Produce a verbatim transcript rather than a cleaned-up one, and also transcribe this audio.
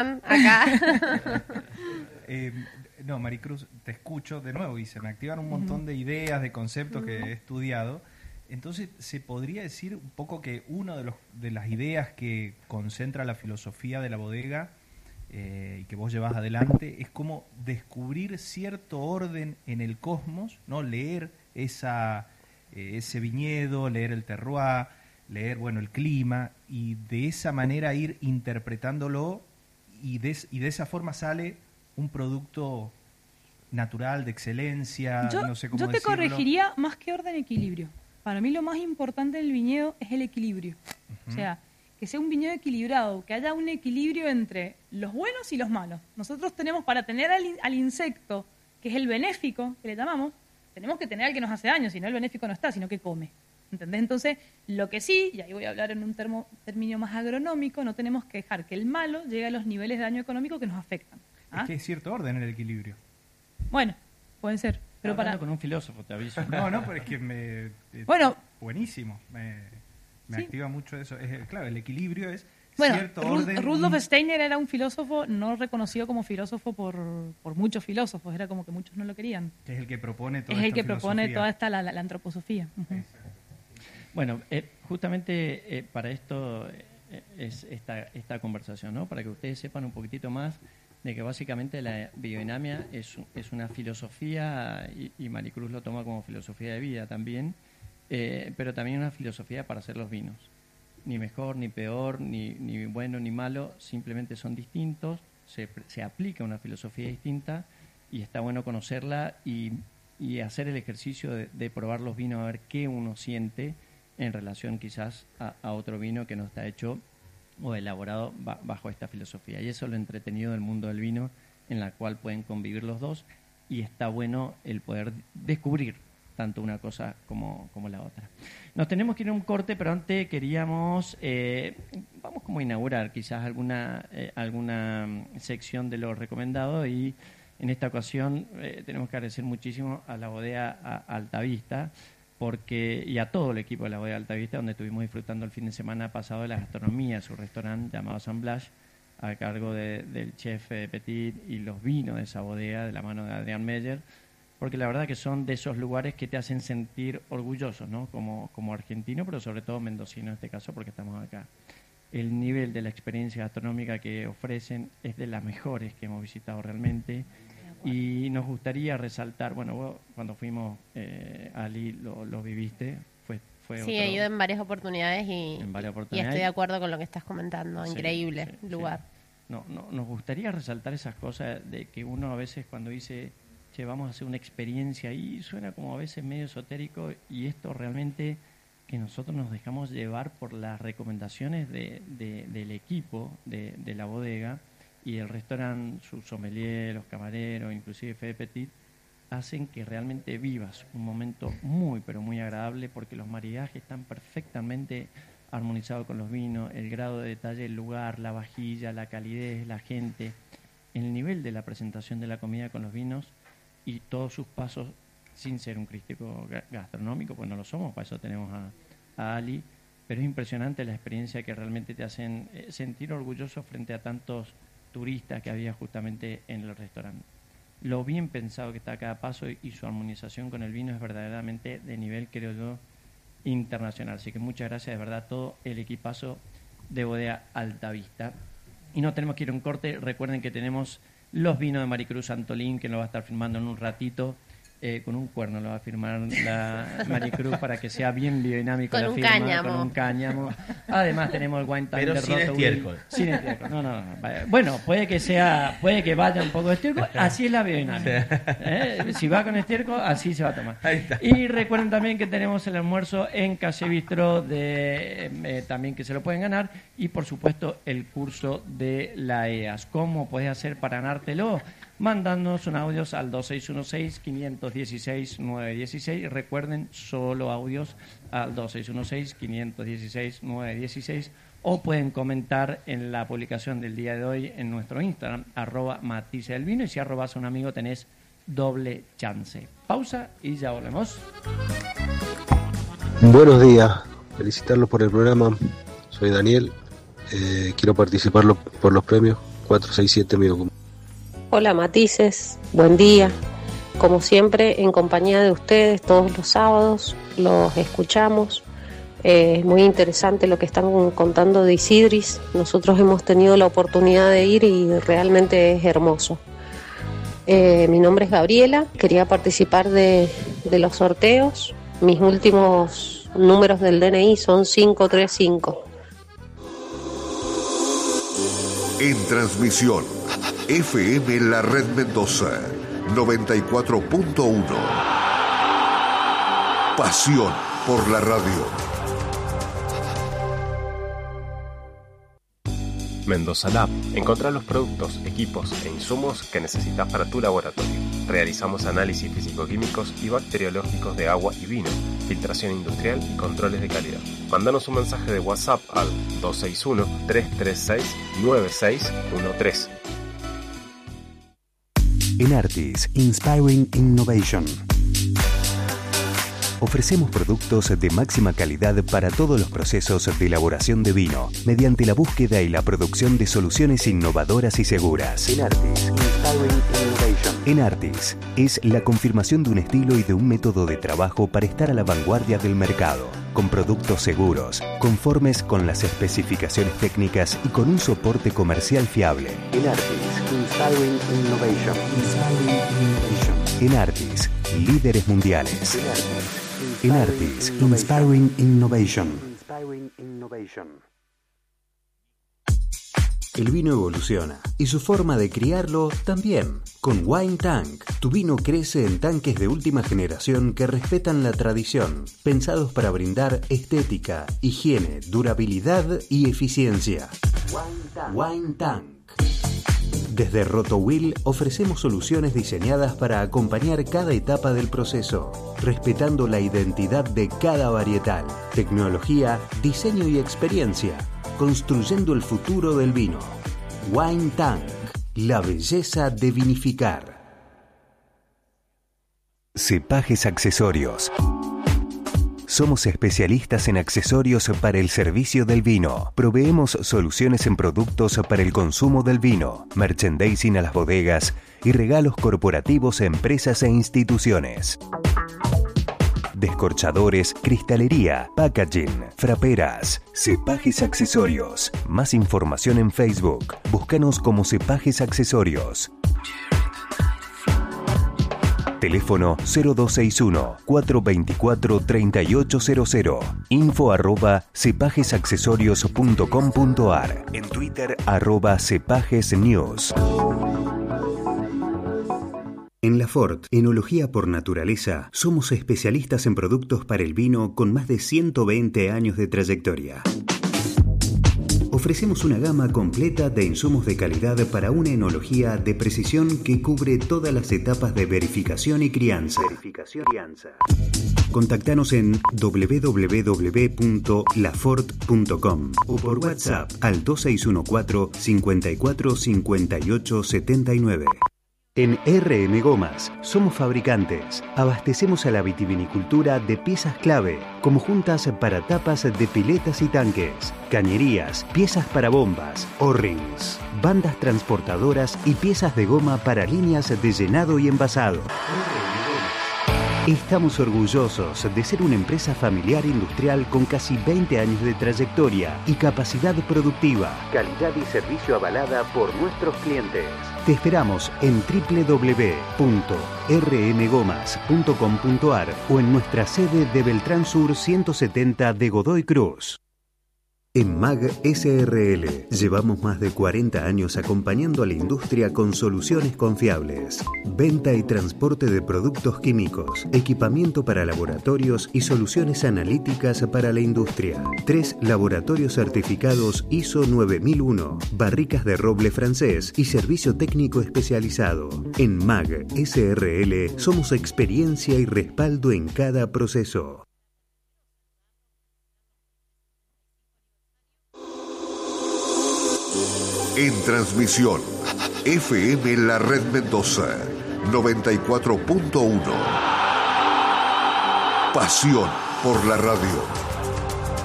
acá. eh, no, Maricruz, te escucho de nuevo y se me activan un montón de ideas, de conceptos que he estudiado. Entonces, ¿se podría decir un poco que una de, los, de las ideas que concentra la filosofía de la bodega eh, y que vos llevas adelante es como descubrir cierto orden en el cosmos, ¿no? Leer esa, eh, ese viñedo, leer el terroir, leer bueno el clima y de esa manera ir interpretándolo y de, y de esa forma sale un producto natural, de excelencia, yo, no sé cómo Yo te decirlo. corregiría más que orden, equilibrio. Para mí lo más importante en el viñedo es el equilibrio. Uh-huh. O sea, que sea un viñedo equilibrado, que haya un equilibrio entre los buenos y los malos. Nosotros tenemos, para tener al, al insecto, que es el benéfico, que le llamamos, tenemos que tener al que nos hace daño, si no el benéfico no está, sino que come. ¿Entendés? Entonces, lo que sí, y ahí voy a hablar en un termo, término más agronómico, no tenemos que dejar que el malo llegue a los niveles de daño económico que nos afectan. ¿Ah? Es que hay cierto orden en el equilibrio. Bueno, pueden ser. Pero Hablando para... con un filósofo, te aviso. No, no, pero es que me... Eh, bueno, buenísimo. Me, me sí. activa mucho eso. Es, claro, el equilibrio es bueno, cierto Ru- orden. Rudolf Steiner era un filósofo no reconocido como filósofo por, por muchos filósofos. Era como que muchos no lo querían. Que es el que propone toda Es el esta que propone filosofía. toda esta la, la, la antroposofía. Uh-huh. Bueno, eh, justamente eh, para esto eh, es esta, esta conversación, ¿no? Para que ustedes sepan un poquitito más de que básicamente la biodinamia es, es una filosofía, y, y Maricruz lo toma como filosofía de vida también, eh, pero también una filosofía para hacer los vinos. Ni mejor, ni peor, ni, ni bueno, ni malo, simplemente son distintos, se, se aplica una filosofía distinta y está bueno conocerla y, y hacer el ejercicio de, de probar los vinos, a ver qué uno siente en relación quizás a, a otro vino que no está hecho o elaborado ba- bajo esta filosofía. Y eso es lo entretenido del mundo del vino, en la cual pueden convivir los dos, y está bueno el poder descubrir tanto una cosa como, como la otra. Nos tenemos que ir a un corte, pero antes queríamos, eh, vamos como a inaugurar quizás alguna, eh, alguna sección de lo recomendado, y en esta ocasión eh, tenemos que agradecer muchísimo a la bodega a Altavista, porque y a todo el equipo de la bodega Altavista, donde estuvimos disfrutando el fin de semana pasado de la gastronomía, su restaurante llamado San Blas, a cargo de, del chef eh, Petit, y los vinos de esa bodega de la mano de Adrián Meyer, porque la verdad que son de esos lugares que te hacen sentir orgullosos, ¿no? Como, como argentino, pero sobre todo mendocino en este caso, porque estamos acá. El nivel de la experiencia gastronómica que ofrecen es de las mejores que hemos visitado realmente. Y nos gustaría resaltar, bueno, vos cuando fuimos, eh, Ali, lo, lo viviste, fue, fue Sí, otro, he ido en varias oportunidades y, en varias y oportunidades. estoy de acuerdo con lo que estás comentando. Sí, Increíble sí, lugar. sí. No, no, nos gustaría resaltar esas cosas de que uno a veces cuando dice, che, vamos a hacer una experiencia ahí, suena como a veces medio esotérico, y esto realmente que nosotros nos dejamos llevar por las recomendaciones de, de, del equipo de, de la bodega, y el restaurante, sus sommeliers, los camareros, inclusive Fede Petit, hacen que realmente vivas un momento muy, pero muy agradable, porque los maridajes están perfectamente armonizados con los vinos, el grado de detalle, el lugar, la vajilla, la calidez, la gente, el nivel de la presentación de la comida con los vinos y todos sus pasos, sin ser un crítico gastronómico, pues no lo somos, para eso tenemos a, a Ali, pero es impresionante la experiencia que realmente te hacen sentir orgulloso frente a tantos turistas que había justamente en el restaurante. Lo bien pensado que está cada paso y su armonización con el vino es verdaderamente de nivel, creo yo, internacional. Así que muchas gracias de verdad a todo el equipazo de Bodega Altavista. Y no tenemos que ir a un corte. Recuerden que tenemos los vinos de Maricruz Antolín, que lo va a estar firmando en un ratito. Eh, con un cuerno lo va a firmar la Maricruz para que sea bien biodinámico con la un firma, cáñamo. con un cáñamo. Además tenemos el wine time pero de sin Roto estiércol. Will. Sin estiércol. No, no, no. Bueno, puede que sea, puede que vaya un poco de estiércol, así es la biodinámica. ¿Eh? Si va con estiércol, así se va a tomar. Ahí está. Y recuerden también que tenemos el almuerzo en Calle Bistro, de, eh, también que se lo pueden ganar, y por supuesto el curso de la E A S. ¿Cómo puedes hacer para ganártelo? Mandándonos un audios al dos seis uno seis, cinco uno seis, nueve uno seis. Recuerden, solo audios al dos seis uno seis, cinco uno seis, nueve uno seis. O pueden comentar en la publicación del día de hoy en nuestro Instagram, arroba Matices del Vino. Y si arrobas a un amigo tenés doble chance. Pausa y ya volvemos. Buenos días, felicitarlos por el programa. Soy Daniel, eh, quiero participar por los premios. cuatro seis siete Vigo. Hola Matices, buen día. Como siempre, en compañía de ustedes todos los sábados, los escuchamos. Eh, es muy interesante lo que están contando de Isidris. Nosotros hemos tenido la oportunidad de ir y realmente es hermoso. Eh, mi nombre es Gabriela, quería participar de, de los sorteos. Mis últimos números del D N I son cinco tres cinco. En transmisión, F M La Red Mendoza, noventa y cuatro punto uno. Pasión por la radio. Mendoza Lab. Encontrá los productos, equipos e insumos que necesitas para tu laboratorio. Realizamos análisis físico-químicos y bacteriológicos de agua y vino, filtración industrial y controles de calidad. Mándanos un mensaje de WhatsApp al dos seis uno, tres tres seis, nueve seis uno tres. Enartis, Inspiring Innovation. Ofrecemos productos de máxima calidad para todos los procesos de elaboración de vino, mediante la búsqueda y la producción de soluciones innovadoras y seguras. Enartis, Inspiring Innovation. Enartis es la confirmación de un estilo y de un método de trabajo para estar a la vanguardia del mercado, con productos seguros, conformes con las especificaciones técnicas y con un soporte comercial fiable. Enartis, Inspiring Innovation. Inspiring Innovation. Enartis, líderes mundiales. Enartis, Inspiring Innovation. El vino evoluciona y su forma de criarlo también. Con Wine Tank, tu vino crece en tanques de última generación que respetan la tradición, pensados para brindar estética, higiene, durabilidad y eficiencia. Wine Tank. Wine Tank. Desde Rotowill ofrecemos soluciones diseñadas para acompañar cada etapa del proceso, respetando la identidad de cada varietal, tecnología, diseño y experiencia, construyendo el futuro del vino. Wine Tank, la belleza de vinificar. Cepajes Accesorios. Somos especialistas en accesorios para el servicio del vino. Proveemos soluciones en productos para el consumo del vino, merchandising a las bodegas y regalos corporativos a empresas e instituciones. Descorchadores, cristalería, packaging, fraperas, Cepajes Accesorios. Más información en Facebook. Búscanos como Cepajes Accesorios. Teléfono cero dos seis uno, cuatro dos cuatro, tres ocho cero cero. Info arroba cepagesaccesorios punto com punto ar. En Twitter arroba cepagesnews. En Lafort, Enología por Naturaleza, somos especialistas en productos para el vino con más de ciento veinte años de trayectoria. Ofrecemos una gama completa de insumos de calidad para una enología de precisión que cubre todas las etapas de verificación y crianza. Verificación y crianza. Contactanos en doble u doble u doble u punto lafort punto com o por WhatsApp al dos seis uno cuatro, cinco cuatro, cinco ocho siete nueve. En R M Gomas somos fabricantes. Abastecemos a la vitivinicultura de piezas clave, como juntas para tapas de piletas y tanques, cañerías, piezas para bombas, O-rings, bandas transportadoras y piezas de goma para líneas de llenado y envasado. Estamos orgullosos de ser una empresa familiar industrial con casi veinte años de trayectoria y capacidad productiva. Calidad y servicio avalada por nuestros clientes. Te esperamos en doble u doble u doble u punto r m gomas punto com punto ar o en nuestra sede de Beltrán Sur ciento setenta de Godoy Cruz. En M A G S R L llevamos más de cuarenta años acompañando a la industria con soluciones confiables. Venta y transporte de productos químicos, equipamiento para laboratorios y soluciones analíticas para la industria. Tres laboratorios certificados I S O nueve mil uno, barricas de roble francés y servicio técnico especializado. En M A G S R L somos experiencia y respaldo en cada proceso. En transmisión, F M La Red Mendoza, noventa y cuatro punto uno. Pasión por la radio.